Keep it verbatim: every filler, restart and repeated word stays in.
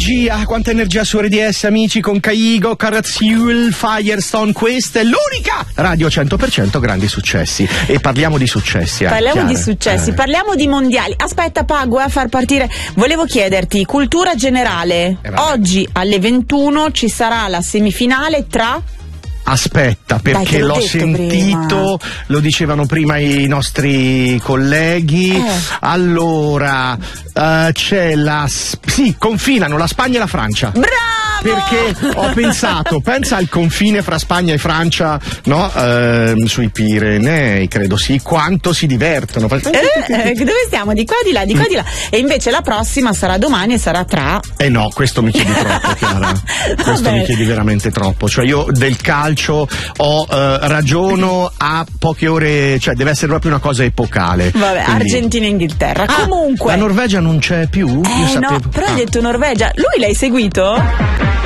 energia, quanta energia su R D S, amici, con Caigo, Caraziul, Firestone. Questa è l'unica radio cento per cento grandi successi. E parliamo di successi. Eh, parliamo chiare. di successi, eh. parliamo di mondiali. Aspetta, Pago, a far partire. Volevo chiederti, cultura generale. Eh, Oggi alle ventuno ci sarà la semifinale tra. Aspetta, perché Dai, l'ho l'ho sentito, prima. Lo dicevano prima i nostri colleghi. Eh. Allora, uh, c'è la. Sì, confinano la Spagna e la Francia. Bravo! Perché ho pensato, pensa al confine fra Spagna e Francia, no? Uh, sui Pirenei, credo sì, quanto si divertono. Eh, dove stiamo? Di qua, di là, di qua, di là. E invece la prossima sarà domani e sarà tra. Eh no, questo mi chiedi troppo, Chiara. Questo Vabbè. mi chiedi veramente troppo. Cioè io del calcio ho eh, ragiono a poche ore, cioè deve essere proprio una cosa epocale. Vabbè, Quindi... Argentina e Inghilterra. Ah, Comunque. la Norvegia non c'è più? Eh io sapevo... no, però ah. hai detto Norvegia. Lui l'hai seguito?